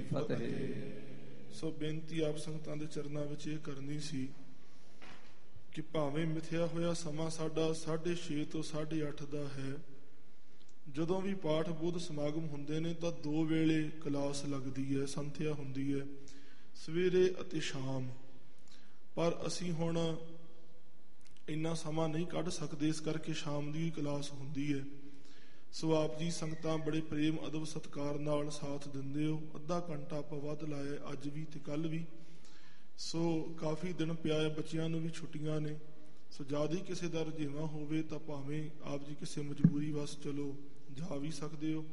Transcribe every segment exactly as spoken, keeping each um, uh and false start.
ਫਤਿਹ। ਸੋ ਬੇਨਤੀ ਆਪ ਸੰਗਤਾਂ ਦੇ ਚਰਨਾਂ ਵਿੱਚ ਇਹ ਕਰਨੀ ਸੀ ਕਿ ਭਾਵੇਂ ਮਿਥਿਆ ਹੋਇਆ ਸਮਾਂ ਸਾਡਾ ਸਾਢੇ ਛੇ ਤੋਂ ਸਾਢੇ ਅੱਠ ਦਾ ਹੈ, ਜਦੋਂ ਵੀ ਪਾਠ ਬੁੱਧ ਸਮਾਗਮ ਹੁੰਦੇ ਨੇ ਤਾਂ ਦੋ ਵੇਲੇ ਕਲਾਸ ਲੱਗਦੀ ਹੈ, ਸੰਥਿਆ ਹੁੰਦੀ ਹੈ, ਸਵੇਰੇ ਅਤੇ ਸ਼ਾਮ। ਪਰ ਅਸੀਂ ਹੁਣ ਇੰਨਾ ਸਮਾਂ ਨਹੀਂ ਕੱਢ ਸਕਦੇ, ਇਸ ਕਰਕੇ ਸ਼ਾਮ ਦੀ ਕਲਾਸ ਹੁੰਦੀ ਹੈ। ਸੋ ਆਪ ਜੀ ਸੰਗਤਾਂ ਬੜੇ ਪ੍ਰੇਮ ਅਦਬ ਸਤਿਕਾਰ ਨਾਲ ਸਾਥ ਦਿੰਦੇ ਹੋ। ਅੱਧਾ ਘੰਟਾ ਆਪਾਂ ਵੱਧ ਲਾਇਆ ਅੱਜ ਵੀ ਤੇ ਕੱਲ ਵੀ। ਸੋ ਕਾਫੀ ਦਿਨ ਪਿਆ ਹੈ, ਬੱਚਿਆਂ ਨੂੰ ਵੀ ਛੁੱਟੀਆਂ ਨੇ। ਸੋ ਜਦ ਹੀ ਕਿਸੇ ਦਾ ਰੁਝੇਵਾਂ ਹੋਵੇ ਤਾਂ ਭਾਵੇਂ ਆਪ ਜੀ ਕਿਸੇ ਮਜਬੂਰੀ ਵਸ ਚਲੋ ਜਾ ਵੀ ਸਕਦੇ ਹੋ।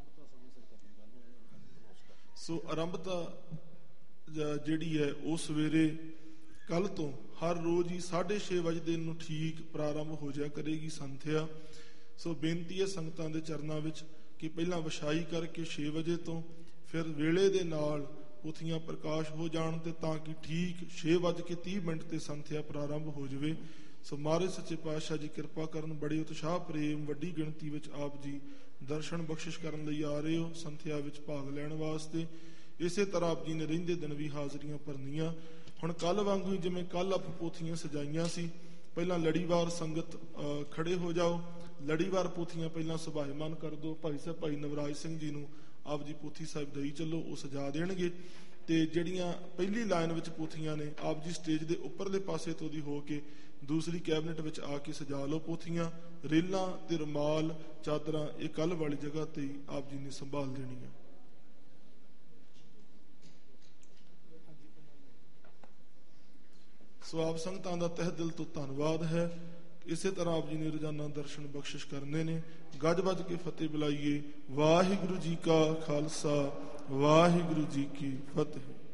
ਸੋ ਆਰੰਭਤਾ ਜਿਹੜੀ ਹੈ ਉਹ ਸਵੇਰੇ ਕੱਲ ਤੋਂ ਹਰ ਰੋਜ਼ ਹੀ ਸਾਢੇ ਛੇ ਵਜੇ ਨੂੰ ਠੀਕ ਪ੍ਰਾਰੰਭ ਹੋ ਜਾਇਆ ਕਰੇਗੀ ਸੰਥਿਆ। ਸੋ ਬੇਨਤੀ ਹੈ ਸੰਗਤਾਂ ਦੇ ਚਰਨਾਂ ਵਿੱਚ ਕਿ ਪਹਿਲਾਂ ਵਿਛਾਈ ਕਰਕੇ ਛੇ ਵਜੇ ਤੋਂ ਫਿਰ ਵੇਲੇ ਦੇ ਨਾਲ ਪੋਥੀਆਂ ਪ੍ਰਕਾਸ਼ ਹੋ ਜਾਣ ਤੇ ਤਾਂ ਕਿ ਠੀਕ ਛੇ ਵੱਜ ਕੇ ਤੀਹ ਮਿੰਟ ਤੇ ਸੰਥਿਆ ਪ੍ਰਾਰੰਭ ਹੋ ਜਾਵੇ। ਸੋ ਮਹਾਰਾਜ ਸੱਚੇ ਪਾਤਸ਼ਾਹ ਜੀ ਕਿਰਪਾ ਕਰਨ, ਬੜੇ ਉਤਸ਼ਾਹ ਪ੍ਰੇਮ ਵੱਡੀ ਗਿਣਤੀ ਵਿੱਚ ਆਪ ਜੀ ਦਰਸ਼ਨ ਬਖਸ਼ਿਸ਼ ਕਰਨ ਲਈ ਆ ਰਹੇ ਹੋ ਸੰਥਿਆ ਵਿੱਚ ਭਾਗ ਲੈਣ ਵਾਸਤੇ। ਇਸੇ ਤਰ੍ਹਾਂ ਆਪ ਜੀ ਨੇ ਰਹਿੰਦੇ ਦਿਨ ਵੀ ਹਾਜ਼ਰੀਆਂ ਭਰਨੀਆਂ। ਹੁਣ ਕੱਲ ਵਾਂਗੂ ਜਿਵੇਂ ਕੱਲ ਆਪ ਪੋਥੀਆਂ ਸਜਾਈਆਂ ਸੀ, ਪਹਿਲਾਂ ਲੜੀਵਾਰ ਸੰਗਤ ਖੜੇ ਹੋ ਜਾਓ, ਲੜੀਵਾਰ ਪੋਥੀਆਂ ਪਹਿਲਾਂ ਸੁਭਾਇਮਾਨ ਕਰ ਦਿਓ। ਭਾਈ ਸਾਹਿਬ ਭਾਈ ਨਵਰਾਜ ਸਿੰਘ ਜੀ ਨੂੰ ਆਪ ਜੀ ਪੋਥੀ ਸਾਹਿਬ ਦਈ ਚੱਲੋ, ਉਹ ਸਜਾ ਦੇਣਗੇ। ਤੇ ਜਿਹੜੀਆਂ ਪਹਿਲੀ ਲਾਈਨ ਵਿੱਚ ਪੋਥੀਆਂ ਨੇ ਆਪ ਜੀ ਸਟੇਜ ਦੇ ਉੱਪਰਲੇ ਪਾਸੇ ਤੋਂ ਦੀ ਹੋ ਕੇ ਦੂਸਰੀ ਕੈਬਨਿਟ ਵਿੱਚ ਆ ਕੇ ਸਜਾ ਲਓ ਪੋਥੀਆਂ। ਰੇਲਾਂ ਤੇ ਰੁਮਾਲ ਚਾਦਰਾਂ ਇਹ ਕੱਲ ਵਾਲੀ ਜਗ੍ਹਾ ਤੇ ਹੀ ਆਪ ਜੀ ਨੇ ਸੰਭਾਲ ਦੇਣੀਆਂ। ਸੋ ਆਪ ਸੰਗਤਾਂ ਦਾ ਤਹਿ ਦਿਲ ਤੋਂ ਧੰਨਵਾਦ ਹੈ। ਇਸੇ ਤਰ੍ਹਾਂ ਆਪ ਜੀ ਨੇ ਰੋਜ਼ਾਨਾ ਦਰਸ਼ਨ ਬਖਸ਼ਿਸ਼ ਕਰਨੇ ਨੇ। ਗੱਜ ਵੱਜ ਕੇ ਫਤਿਹ ਬੁਲਾਈਏ। ਵਾਹਿਗੁਰੂ ਜੀ ਕਾ ਖਾਲਸਾ, ਵਾਹਿਗੁਰੂ ਜੀ ਕੀ ਫਤਿਹ।